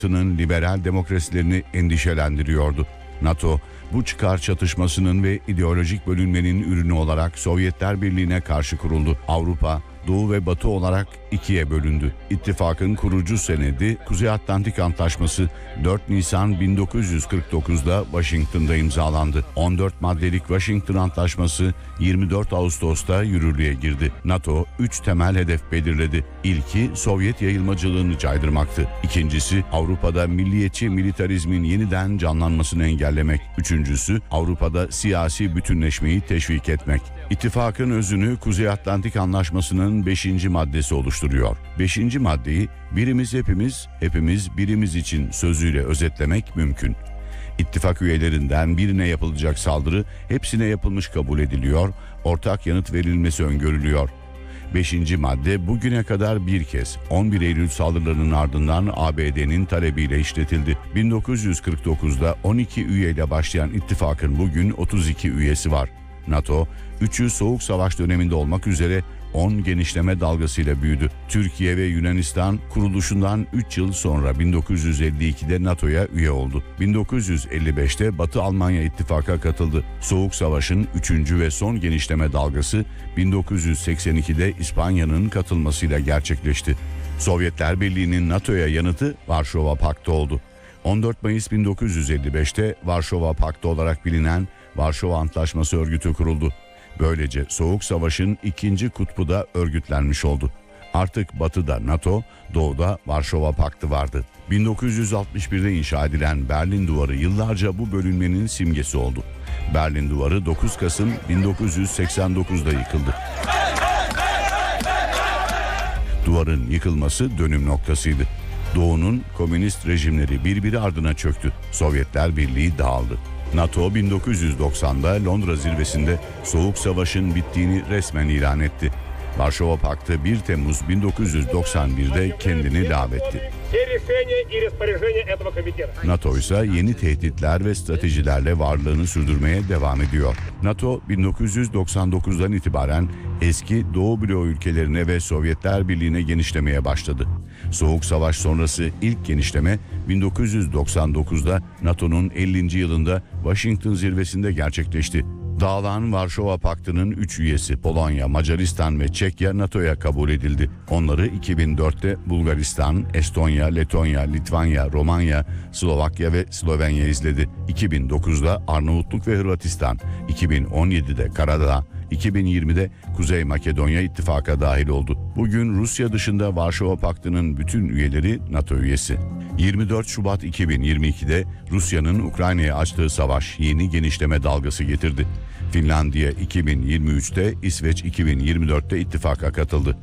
Batı'nın liberal demokrasilerini endişelendiriyordu. NATO, bu çıkar çatışmasının ve ideolojik bölünmenin ürünü olarak Sovyetler Birliği'ne karşı kuruldu. Avrupa, Doğu ve Batı olarak ikiye bölündü. İttifakın kurucu senedi Kuzey Atlantik Antlaşması 4 Nisan 1949'da Washington'da imzalandı. 14 maddelik Washington Antlaşması 24 Ağustos'ta yürürlüğe girdi. NATO 3 temel hedef belirledi. İlki Sovyet yayılmacılığını caydırmaktı. İkincisi Avrupa'da milliyetçi militarizmin yeniden canlanmasını engellemek. Üçüncüsü Avrupa'da siyasi bütünleşmeyi teşvik etmek. İttifakın özünü Kuzey Atlantik Antlaşması'nın 5. maddesi oluşturuyor. 5. maddeyi birimiz hepimiz, hepimiz birimiz için sözüyle özetlemek mümkün. İttifak üyelerinden birine yapılacak saldırı hepsine yapılmış kabul ediliyor, ortak yanıt verilmesi öngörülüyor. 5. madde bugüne kadar bir kez 11 Eylül saldırılarının ardından ABD'nin talebiyle işletildi. 1949'da 12 üyeyle başlayan ittifakın bugün 32 üyesi var. NATO, 3'ü Soğuk Savaş döneminde olmak üzere 10 genişleme dalgasıyla büyüdü. Türkiye ve Yunanistan kuruluşundan 3 yıl sonra 1952'de NATO'ya üye oldu. 1955'te Batı Almanya ittifaka katıldı. Soğuk Savaş'ın 3. ve son genişleme dalgası 1982'de İspanya'nın katılmasıyla gerçekleşti. Sovyetler Birliği'nin NATO'ya yanıtı Varşova Paktı oldu. 14 Mayıs 1955'te Varşova Paktı olarak bilinen Varşova Antlaşması örgütü kuruldu. Böylece Soğuk Savaş'ın ikinci kutbu da örgütlenmiş oldu. Artık Batı'da NATO, Doğu'da Varşova Paktı vardı. 1961'de inşa edilen Berlin Duvarı yıllarca bu bölünmenin simgesi oldu. Berlin Duvarı 9 Kasım 1989'da yıkıldı. Duvarın yıkılması dönüm noktasıydı. Doğu'nun komünist rejimleri birbiri ardına çöktü. Sovyetler Birliği dağıldı. NATO 1990'da Londra zirvesinde Soğuk Savaş'ın bittiğini resmen ilan etti. Varşova Paktı 1 Temmuz 1991'de kendini lağvetti. NATO ise yeni tehditler ve stratejilerle varlığını sürdürmeye devam ediyor. NATO 1999'dan itibaren eski Doğu bloğu ülkelerine ve Sovyetler Birliği'ne genişlemeye başladı. Soğuk Savaş sonrası ilk genişleme 1999'da NATO'nun 50. yılında Washington zirvesinde gerçekleşti. Dağılan Varşova Paktı'nın 3 üyesi Polonya, Macaristan ve Çekya NATO'ya kabul edildi. Onları 2004'te Bulgaristan, Estonya, Letonya, Litvanya, Romanya, Slovakya ve Slovenya izledi. 2009'da Arnavutluk ve Hırvatistan, 2017'de Karadağ, 2020'de Kuzey Makedonya ittifaka dahil oldu. Bugün Rusya dışında Varşova Paktı'nın bütün üyeleri NATO üyesi. 24 Şubat 2022'de Rusya'nın Ukrayna'ya açtığı savaş yeni genişleme dalgası getirdi. Finlandiya 2023'te, İsveç 2024'te ittifaka katıldı.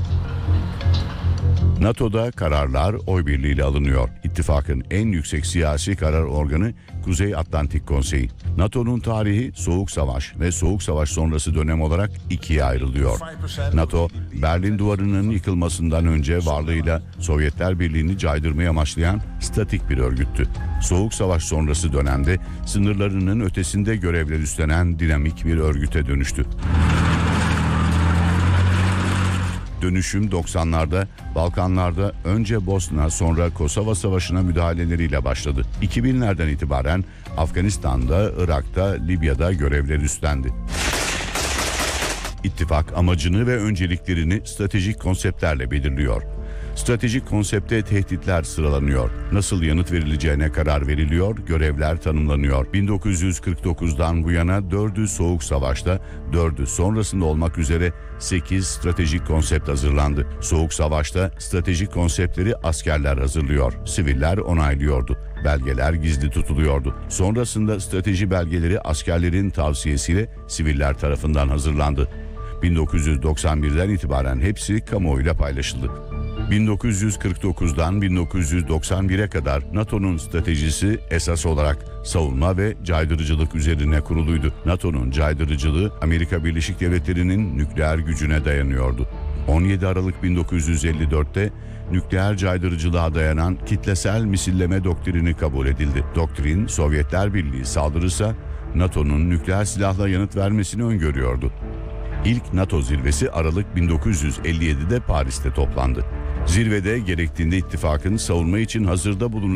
NATO'da kararlar oy birliğiyle alınıyor. İttifakın en yüksek siyasi karar organı Kuzey Atlantik Konseyi. NATO'nun tarihi Soğuk Savaş ve Soğuk Savaş sonrası dönem olarak ikiye ayrılıyor. NATO, Berlin Duvarı'nın yıkılmasından önce varlığıyla Sovyetler Birliği'ni caydırmaya amaçlayan statik bir örgüttü. Soğuk Savaş sonrası dönemde sınırlarının ötesinde görevler üstlenen dinamik bir örgüte dönüştü. Dönüşüm 90'larda Balkanlarda önce Bosna sonra Kosova Savaşı'na müdahaleleriyle başladı. 2000'lerden itibaren Afganistan'da, Irak'ta, Libya'da görevler üstlendi. İttifak amacını ve önceliklerini stratejik konseptlerle belirliyor. Stratejik konsepte tehditler sıralanıyor. Nasıl yanıt verileceğine karar veriliyor, görevler tanımlanıyor. 1949'dan bu yana 4'ü Soğuk Savaş'ta, 4'ü sonrasında olmak üzere 8 stratejik konsept hazırlandı. Soğuk Savaş'ta stratejik konseptleri askerler hazırlıyor, siviller onaylıyordu. Belgeler gizli tutuluyordu. Sonrasında strateji belgeleri askerlerin tavsiyesiyle siviller tarafından hazırlandı. 1991'den itibaren hepsi kamuoyuyla paylaşıldı. 1949'dan 1991'e kadar NATO'nun stratejisi esas olarak savunma ve caydırıcılık üzerine kuruluydu. NATO'nun caydırıcılığı Amerika Birleşik Devletleri'nin nükleer gücüne dayanıyordu. 17 Aralık 1954'te nükleer caydırıcılığa dayanan kitlesel misilleme doktrini kabul edildi. Doktrin, Sovyetler Birliği saldırırsa NATO'nun nükleer silahla yanıt vermesini öngörüyordu. İlk NATO zirvesi Aralık 1957'de Paris'te toplandı. Zirvede gerektiğinde ittifakın savunma için hazırda bulunan